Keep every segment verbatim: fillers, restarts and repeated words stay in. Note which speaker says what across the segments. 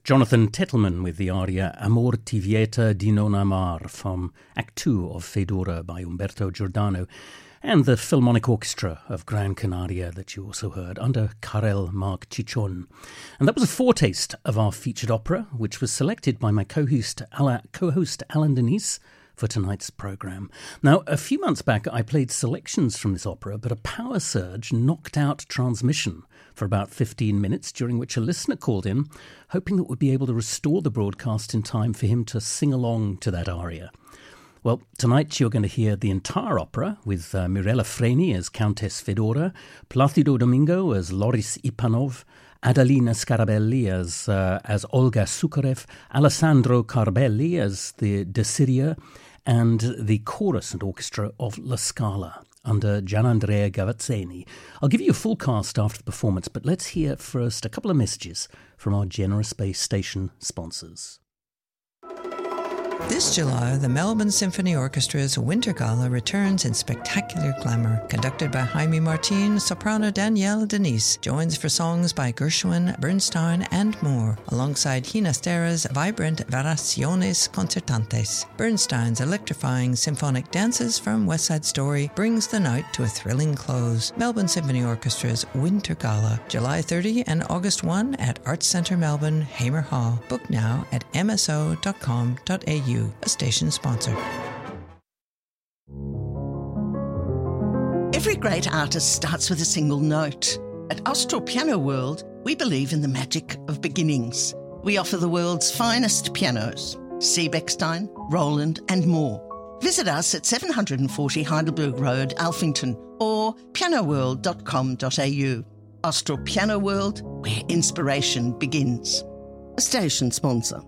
Speaker 1: Jonathan Tettleman with the aria Amor ti vieta di non amar from Act two of Fedora by Umberto Giordano, and the Philharmonic Orchestra of Gran Canaria that you also heard under Karel Mark Chichon. And that was a foretaste of our featured opera, which was selected by my co-host, Ala, co-host Alan Denise for tonight's programme. Now, a few months back I played selections from this opera, but a power surge knocked out transmission for about fifteen minutes, during which a listener called in, hoping that we'd be able to restore the broadcast in time for him to sing along to that aria. Well, tonight you're going to hear the entire opera with uh, Mirella Freni as Countess Fedora, Placido Domingo as Loris Ipanov, Adalina Scarabelli as uh, as Olga Sukharev, Alessandro Carbelli as the De Siria, and the chorus and orchestra of La Scala under Gianandrea Gavazzeni. I'll give you a full cast after the performance, but let's hear first a couple of messages from our generous Space Station sponsors.
Speaker 2: This July, the Melbourne Symphony Orchestra's Winter Gala returns in spectacular glamour. Conducted by Jaime Martin, soprano Danielle Denise joins for songs by Gershwin, Bernstein, and more, alongside Ginastera's vibrant Variaciones Concertantes. Bernstein's electrifying symphonic dances from West Side Story brings the night to a thrilling close. Melbourne Symphony Orchestra's Winter Gala, July thirtieth and August first at Arts Centre Melbourne, Hamer Hall. Book now at m s o dot com dot a u. A station sponsor.
Speaker 3: Every great artist starts with a single note. At Austral Piano World, we believe in the magic of beginnings. We offer the world's finest pianos, Seebeckstein, Roland, and more. Visit us at seven forty Heidelberg Road, Alphington, or piano world dot com dot a u. Austral Piano World, where inspiration begins. A station sponsor.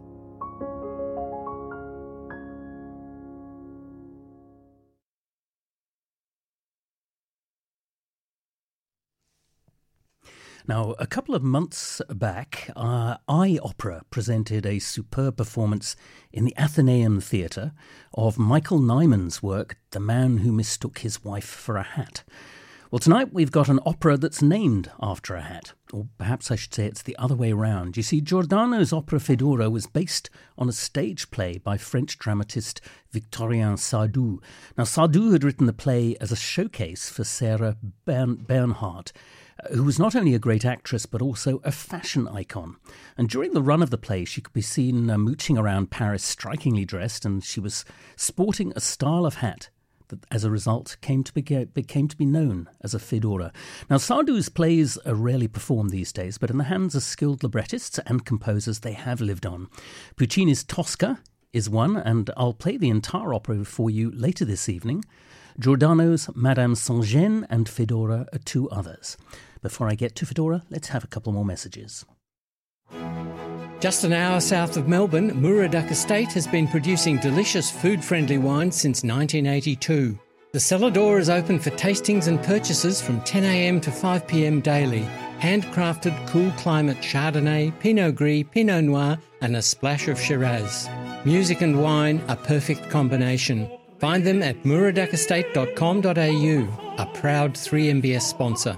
Speaker 1: Now, a couple of months back, uh, iOpera presented a superb performance in the Athenaeum Theatre of Michael Nyman's work, The Man Who Mistook His Wife for a Hat. Well, tonight we've got an opera that's named after a hat, or perhaps I should say it's the other way around. You see, Giordano's opera Fedora was based on a stage play by French dramatist Victorien Sardou. Now, Sardou had written the play as a showcase for Sarah Bern- Bernhardt, who was not only a great actress but also a fashion icon. And during the run of the play, she could be seen uh, mooching around Paris strikingly dressed, and she was sporting a style of hat that, as a result, came to be, came to be known as a fedora. Now, Sardou's plays are rarely performed these days, but in the hands of skilled librettists and composers, they have lived on. Puccini's Tosca is one, and I'll play the entire opera for you later this evening. Giordano's Madame Sans-Gêne and Fedora are two others. Before I get to Fedora, let's have a couple more messages.
Speaker 4: Just an hour south of Melbourne, Muraduck Estate has been producing delicious food-friendly wine since nineteen eighty-two. The cellar door is open for tastings and purchases from ten a m to five p m daily. Handcrafted cool climate Chardonnay, Pinot Gris, Pinot Noir and a splash of Shiraz. Music and wine, a perfect combination. Find them at muraduck estate dot com dot a u, a proud three M B S sponsor.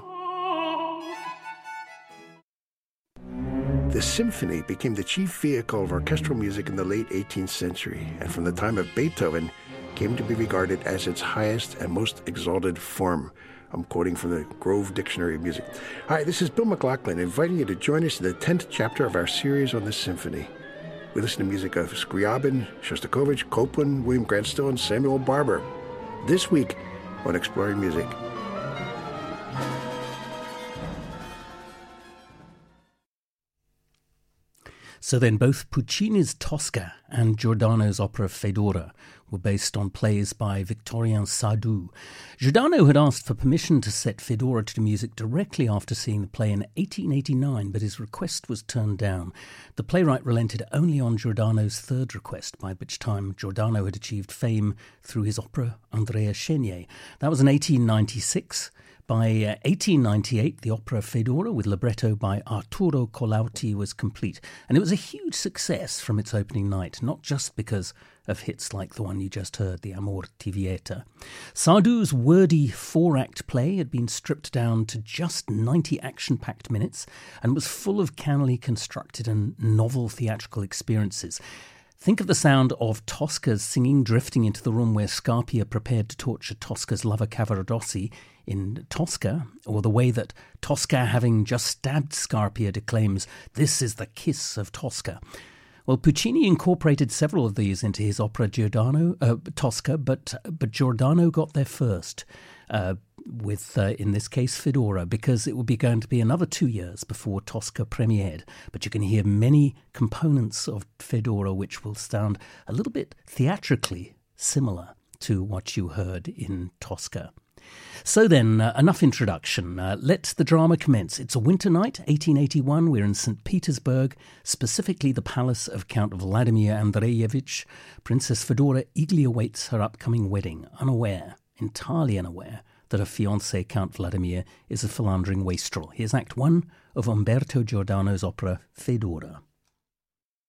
Speaker 5: The symphony became the chief vehicle of orchestral music in the late eighteenth century, and from the time of Beethoven came to be regarded as its highest and most exalted form. I'm quoting from the Grove Dictionary of Music. Hi, this is Bill McLaughlin, inviting you to join us in the tenth chapter of our series on the symphony. We listen to music of Scriabin, Shostakovich, Copland, William Grant Still, and Samuel Barber. This week on Exploring Music.
Speaker 1: So then both Puccini's Tosca and Giordano's opera Fedora were based on plays by Victorien Sardou. Giordano had asked for permission to set Fedora to music directly after seeing the play in eighteen eighty-nine, but his request was turned down. The playwright relented only on Giordano's third request, by which time Giordano had achieved fame through his opera Andrea Chenier. That was in eighteen ninety-six. By uh, eighteen ninety-eight, the opera Fedora, with libretto by Arturo Colautti, was complete, and it was a huge success from its opening night, not just because of hits like the one you just heard, the Amor ti vieta. Sardou's wordy four-act play had been stripped down to just ninety action-packed minutes and was full of cannily constructed and novel theatrical experiences. Think of the sound of Tosca's singing drifting into the room where Scarpia prepared to torture Tosca's lover Cavaradossi in Tosca, or the way that Tosca, having just stabbed Scarpia, declaims, "This is the kiss of Tosca." Well, Puccini incorporated several of these into his opera Giordano, uh, Tosca, but but Giordano got there first, uh, with, uh, in this case, Fedora, because it would be going to be another two years before Tosca premiered. But you can hear many components of Fedora which will sound a little bit theatrically similar to what you heard in Tosca. So then, uh, enough introduction. Uh, let the drama commence. It's a winter night, eighteen eighty-one. We're in Saint Petersburg, specifically the palace of Count Vladimir Andreyevich. Princess Fedora eagerly awaits her upcoming wedding, unaware, entirely unaware, that her fiancé, Count Vladimir, is a philandering wastrel. Here's Act One of Umberto Giordano's opera Fedora.